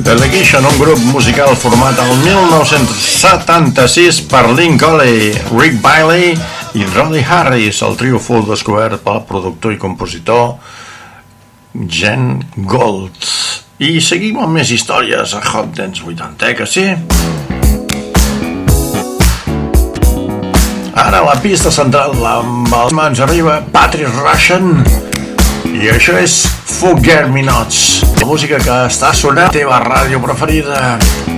Delegation, un grup musical format el 1976 per Lynn Colley, Rick Bailey i Roddy Harris. El trio fou descobert pel productor i compositor Gene Gold. I seguim amb més històries a Hot Dance 80, que sí? Ara la pista central amb els mans arriba Patrick Rushen i això és Forget Me Nots, la música que està sonant a la teva ràdio preferida.